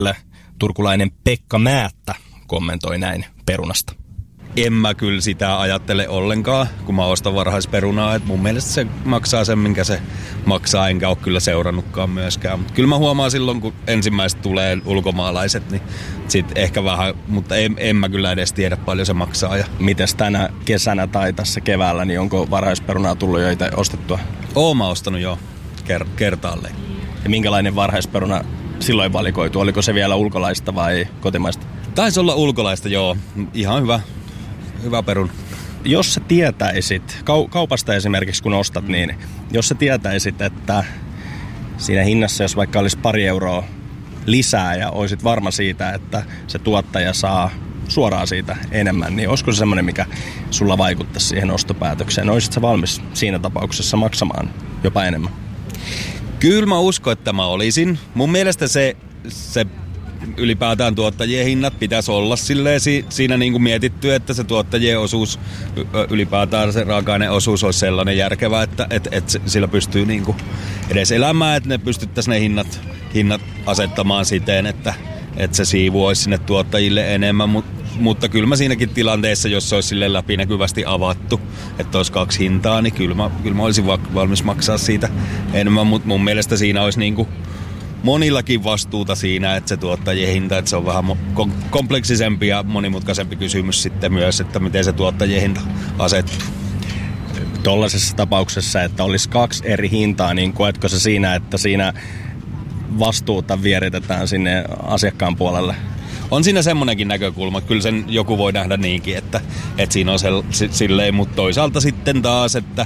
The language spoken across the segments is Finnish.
Turkulainen Pekka Määttä kommentoi näin perunasta. En mä kyllä sitä ajattele ollenkaan, kun mä ostan varhaisperunaa. Et mun mielestä se maksaa sen, minkä se maksaa, enkä ole kyllä seurannutkaan myöskään. Mut kyllä mä huomaan silloin, kun ensimmäiset tulee ulkomaalaiset, niin sit ehkä vähän, mutta en mä kyllä edes tiedä paljon se maksaa. Ja mites tänä kesänä tai tässä keväällä, niin onko varhaisperunaa tullut jo itse ostettua? Oon mä ostanut jo kertaalleen. Ja minkälainen varhaisperuna silloin valikoitu? Oliko se vielä ulkolaista vai kotimaista? Taisi olla ulkolaista, joo. Ihan hyvä peruna. Jos sä tietäisit, kaupasta esimerkiksi kun ostat, niin jos sä tietäisit, että siinä hinnassa, jos vaikka olisi 2 euroa lisää ja olisit varma siitä, että se tuottaja saa suoraan siitä enemmän, niin olisiko se semmoinen, mikä sulla vaikuttaisi siihen ostopäätökseen? Olisit sä valmis siinä tapauksessa maksamaan jopa enemmän? Kyllä mä uskon, että mä olisin. Mun mielestä se ylipäätään tuottajien hinnat pitäisi olla siinä niin kuin mietitty, että se tuottajien osuus, ylipäätään se raaka-aineosuus olisi sellainen järkevä, että sillä pystyy niin kuin edes elämään, että ne pystyttäisiin ne hinnat asettamaan siten, että se siivu olisi sinne tuottajille enemmän, mutta kyllä mä siinäkin tilanteessa, jos se olisi silleen läpinäkyvästi avattu, että olisi 2 hintaa, niin kyllä mä olisin valmis maksaa siitä enemmän, mutta mun mielestä siinä olisi niin kuin monillakin vastuuta siinä, että se tuottajien hinta, että se on vähän kompleksisempi ja monimutkaisempi kysymys sitten myös, että miten se tuottajien hinta asettuu. Tuollaisessa tapauksessa, että olisi 2 eri hintaa, niin koetko se siinä, että siinä vastuuta vieritetään sinne asiakkaan puolelle? On siinä semmoinenkin näkökulma, kyllä sen joku voi nähdä niinkin, että siinä on silleen, mutta toisaalta sitten taas, että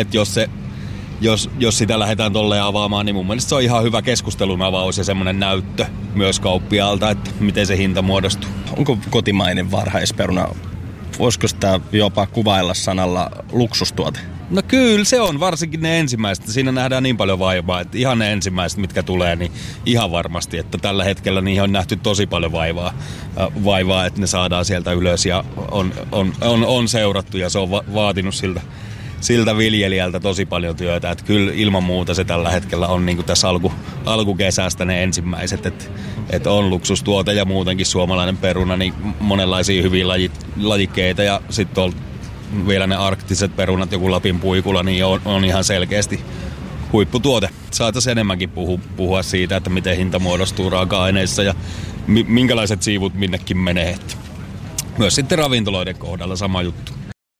jos sitä lähdetään tolleen avaamaan, niin mun mielestä se on ihan hyvä keskustelun avaus ja semmoinen näyttö myös kauppiaalta, että miten se hinta muodostuu. Onko kotimainen varhaisperuna, voisiko sitä jopa kuvailla sanalla luksustuote? No kyllä se on, varsinkin ne ensimmäiset. Siinä nähdään niin paljon vaivaa, että ihan ne ensimmäiset, mitkä tulee, niin ihan varmasti, että tällä hetkellä niihin on nähty tosi paljon vaivaa, että ne saadaan sieltä ylös ja on seurattu ja se on vaatinut siltä viljelijältä tosi paljon työtä, että kyllä ilman muuta se tällä hetkellä on niin kuin tässä alkukesästä ne ensimmäiset, että on luksustuote ja muutenkin suomalainen peruna, niin monenlaisia hyviä lajikkeita ja sitten on vielä ne arktiset perunat, joku Lapin puikula, niin on ihan selkeästi huipputuote. Saataisiin enemmänkin puhua siitä, että miten hinta muodostuu raaka-aineissa ja minkälaiset siivut minnekin menee. Myös sitten ravintoloiden kohdalla sama juttu.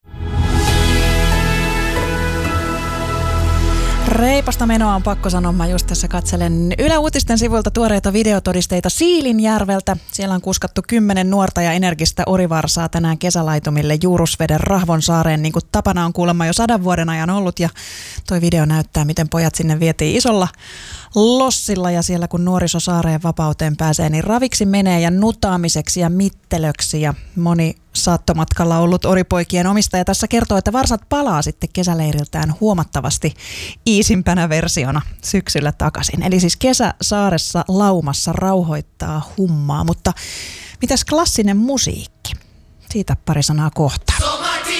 Reipasta menoa on pakko sanoa. Mä just tässä katselen Yle Uutisten sivuilta tuoreita videotodisteita Siilinjärveltä. Siellä on kuskattu 10 nuorta ja energistä orivarsaa tänään kesälaitumille Juurusveden Rahvonsaareen, niin kuin tapana on kuulemma jo 100 vuoden ajan ollut. Ja toi video näyttää, miten pojat sinne vietiin isolla lossilla ja siellä kun nuoriso saareen vapauteen pääsee, niin raviksi menee ja nutaamiseksi ja mittelöksi ja moni saattomatkalla ollut oripoikien omistaja tässä kertoo, että varsat palaa sitten kesäleiriltään huomattavasti iisimpänä versiona syksyllä takaisin. Eli siis kesä saaressa laumassa rauhoittaa hummaa, mutta mitäs klassinen musiikki? Siitä pari sanaa kohta.